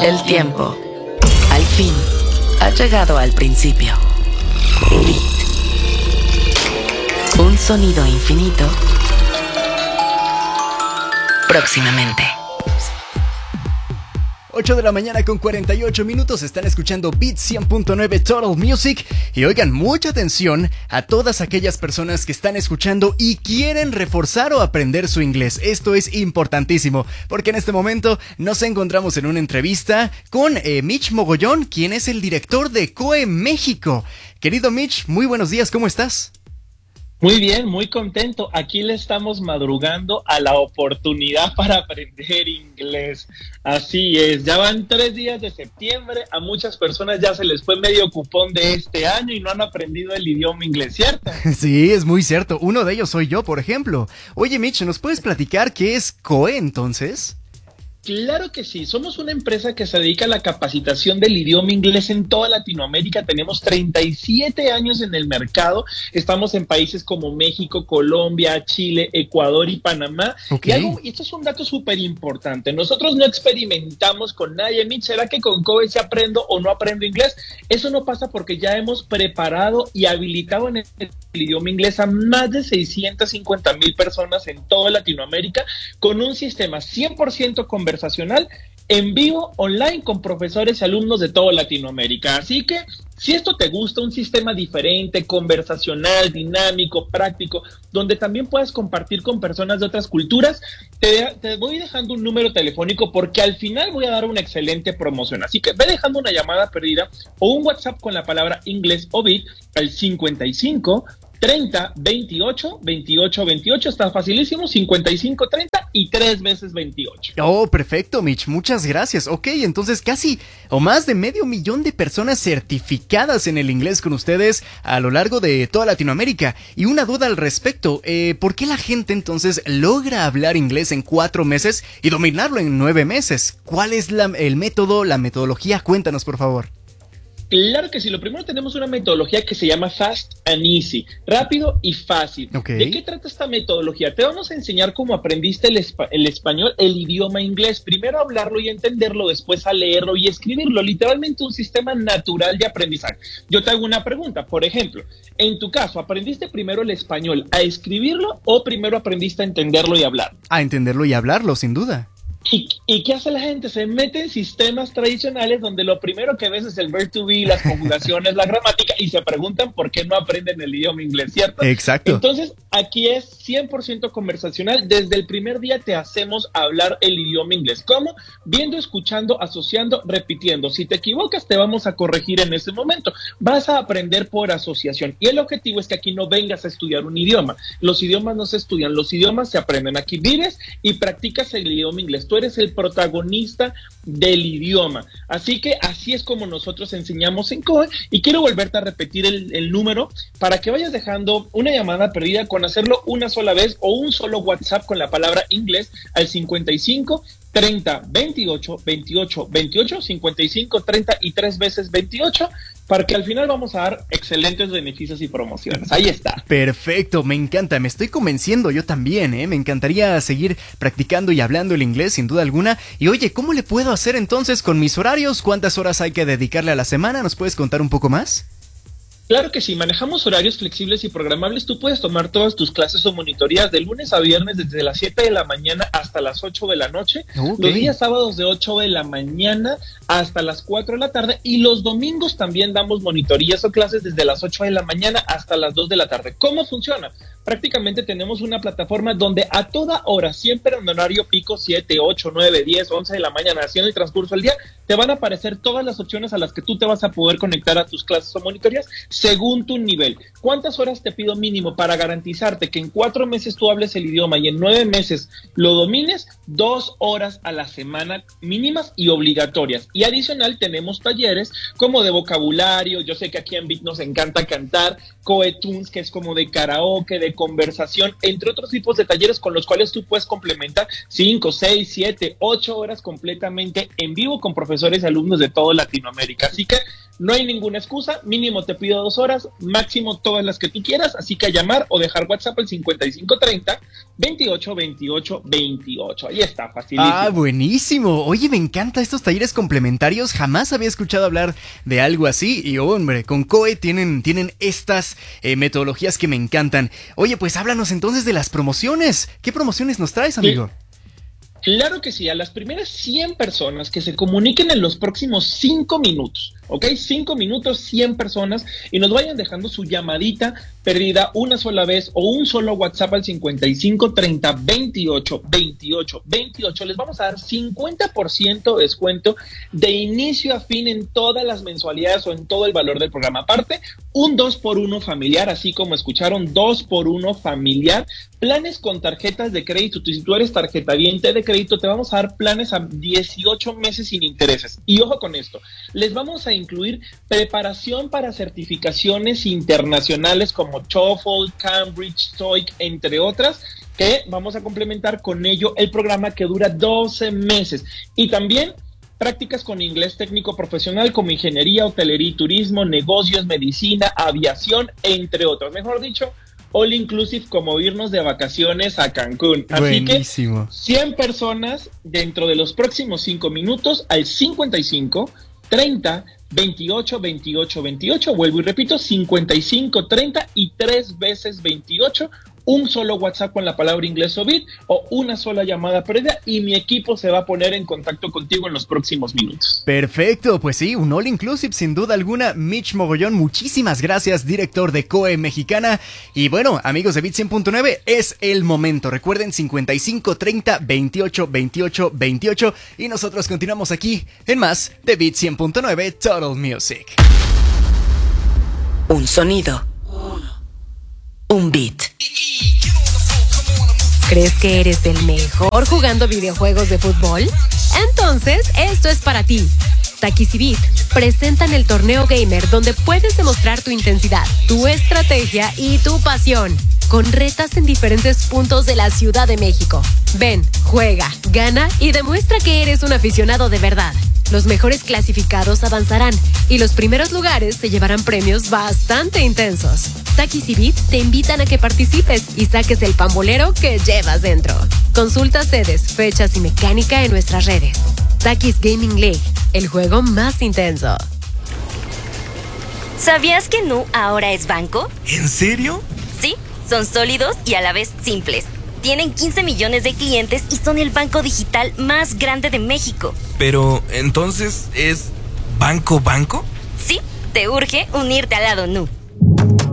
El tiempo, al fin, ha llegado al principio. Beat. Un sonido infinito. Próximamente. 8 de la mañana con 48 minutos, están escuchando Beat 100.9 Total Music. Y oigan, mucha atención a todas aquellas personas que están escuchando y quieren reforzar o aprender su inglés. Esto es importantísimo, porque en este momento nos encontramos en una entrevista con Mitch Mogollón, quien es el director de COE México. Querido Mitch, muy buenos días, ¿cómo estás? Muy bien, muy contento. Aquí le estamos madrugando a la oportunidad para aprender inglés. Así es, ya van 3 días de septiembre. A muchas personas ya se les fue medio cupón de este año y no han aprendido el idioma inglés, ¿cierto? Sí, es muy cierto. Uno de ellos soy yo, por ejemplo. Oye, Mitch, ¿nos puedes platicar qué es COE entonces? Claro que sí, somos una empresa que se dedica a la capacitación del idioma inglés en toda Latinoamérica. Tenemos 37 años en el mercado, estamos en países como México, Colombia, Chile, Ecuador y Panamá. Okay. Y esto es un dato súper importante, nosotros no experimentamos con nadie. Mitch, ¿será que con COE se aprendo o no aprendo inglés? Eso no pasa porque ya hemos preparado y habilitado en el idioma inglés a más de 650,000 personas en toda Latinoamérica con un sistema 100% conversacional, en vivo, online, con profesores y alumnos de toda Latinoamérica. Así que, si esto te gusta, un sistema diferente, conversacional, dinámico, práctico, donde también puedas compartir con personas de otras culturas, te voy dejando un número telefónico porque al final voy a dar una excelente promoción. Así que ve dejando una llamada perdida o un WhatsApp con la palabra inglés o beat al 55 30 28 28 28. Está facilísimo, 55 30 y 3 veces 28. Oh, perfecto, Mitch, muchas gracias. Ok, entonces casi o más de 500,000 de personas certificadas en el inglés con ustedes a lo largo de toda Latinoamérica. Y una duda al respecto, ¿por qué la gente entonces logra hablar inglés en 4 meses y dominarlo en 9 meses? ¿Cuál es el método, la metodología? Cuéntanos, por favor. Claro que sí, lo primero tenemos una metodología que se llama Fast and Easy, rápido y fácil. Okay. ¿De qué trata esta metodología? Te vamos a enseñar cómo aprendiste el español, el idioma inglés. Primero a hablarlo y entenderlo, después a leerlo y escribirlo. Literalmente un sistema natural de aprendizaje. Yo te hago una pregunta, por ejemplo, en tu caso, ¿aprendiste primero el español a escribirlo o primero aprendiste a entenderlo y hablarlo? A entenderlo y hablarlo, sin duda. ¿Y qué hace la gente? Se mete en sistemas tradicionales donde lo primero que ves es el verb to be, las conjugaciones, la gramática, y se preguntan por qué no aprenden el idioma inglés, ¿cierto? Exacto. Entonces, aquí es 100% conversacional. Desde el primer día te hacemos hablar el idioma inglés. ¿Cómo? Viendo, escuchando, asociando, repitiendo. Si te equivocas, te vamos a corregir en ese momento. Vas a aprender por asociación. Y el objetivo es que aquí no vengas a estudiar un idioma. Los idiomas no se estudian, los idiomas se aprenden. Aquí vives y practicas el idioma inglés. Tú eres el protagonista del idioma. Así que así es como nosotros enseñamos en COE. Y quiero volverte a repetir el número para que vayas dejando una llamada perdida con hacerlo una sola vez o un solo WhatsApp con la palabra inglés al 55 30 28 28 28, 55 30 y 3 veces 28, para que al final vamos a dar excelentes beneficios y promociones. Ahí está. Perfecto, me encanta, me estoy convenciendo yo también, ¿eh? Me encantaría seguir practicando y hablando el inglés, sin duda alguna. Y oye, ¿cómo le puedo hacer entonces con mis horarios? ¿Cuántas horas hay que dedicarle a la semana? ¿Nos puedes contar un poco más? Claro que sí, manejamos horarios flexibles y programables. Tú puedes tomar todas tus clases o monitorías de lunes a viernes desde las 7 de la mañana hasta las 8 de la noche. Okay. Los días sábados de 8 de la mañana hasta las 4 de la tarde. Y los domingos también damos monitorías o clases desde las 8 de la mañana hasta las 2 de la tarde. ¿Cómo funciona? Prácticamente tenemos una plataforma donde a toda hora, siempre en horario pico, 7, 8, 9, 10, 11 de la mañana, así en el transcurso del día, te van a aparecer todas las opciones a las que tú te vas a poder conectar a tus clases o monitorías según tu nivel. ¿Cuántas horas te pido mínimo para garantizarte que en 4 meses tú hables el idioma y en 9 meses lo domines? 2 horas a la semana mínimas y obligatorias. Y adicional tenemos talleres como de vocabulario. Yo sé que aquí en Beat nos encanta cantar, Coe Tunes, que es como de karaoke, de conversación, entre otros tipos de talleres con los cuales tú puedes complementar 5, 6, 7, 8 horas completamente en vivo con profesores y alumnos de toda Latinoamérica. Así que no hay ninguna excusa, mínimo te pido 2 horas, máximo todas las que tú quieras, así que a llamar o dejar WhatsApp al 5530 28 28 28. Ahí está, facilísimo. Ah, buenísimo. Oye, me encantan estos talleres complementarios. Jamás había escuchado hablar de algo así. Y hombre, con Coe tienen estas metodologías que me encantan. Oye, pues háblanos entonces de las promociones. ¿Qué promociones nos traes, amigo? Claro que sí, a las primeras 100 personas que se comuniquen en los próximos 5 minutos, ¿ok? 5 minutos, 100 personas, y nos vayan dejando su llamadita perdida una sola vez o un solo WhatsApp al 55 30 28 28 28. Les vamos a dar 50% de descuento de inicio a fin en todas las mensualidades o en todo el valor del programa. Aparte, un 2x1 familiar, así como escucharon, 2x1 familiar, planes con tarjetas de crédito. Si tú eres tarjetaviente de crédito, te vamos a dar planes a 18 meses sin intereses. Y ojo con esto, les vamos a incluir preparación para certificaciones internacionales como TOEFL, Cambridge, TOEIC, entre otras, que vamos a complementar con ello el programa que dura 12 meses. Y también prácticas con inglés técnico profesional como ingeniería, hotelería y turismo, negocios, medicina, aviación, entre otros. Mejor dicho, all inclusive, como irnos de vacaciones a Cancún. Así Buenísimo. que 100 personas dentro de los próximos 5 minutos al 55 30 28 28 28. Vuelvo y repito, 55 30 y 3 veces 28. Un solo WhatsApp con la palabra inglés o bit, o una sola llamada previa, y mi equipo se va a poner en contacto contigo en los próximos minutos. Perfecto, pues sí, un all inclusive sin duda alguna. Mitch Mogollón, muchísimas gracias, director de Coe Mexicana. Y bueno, amigos de Beat 100.9, es el momento. Recuerden, 55 30 28 28 28, y nosotros continuamos aquí en más de Beat 100.9 Total Music. Un sonido. Un beat. ¿Crees que eres el mejor jugando videojuegos de fútbol? Entonces, esto es para ti. Takis y Beat presentan el torneo gamer donde puedes demostrar tu intensidad, tu estrategia y tu pasión, con retas en diferentes puntos de la Ciudad de México. Ven, juega, gana y demuestra que eres un aficionado de verdad. Los mejores clasificados avanzarán y los primeros lugares se llevarán premios bastante intensos. Takis y Beat te invitan a que participes y saques el pambolero que llevas dentro. Consulta sedes, fechas y mecánica en nuestras redes. Takis Gaming League, el juego más intenso. ¿Sabías que Nu ahora es banco? ¿En serio? Sí, son sólidos y a la vez simples. Tienen 15 millones de clientes y son el banco digital más grande de México. Pero, ¿entonces es banco? Sí, te urge unirte al lado Nu.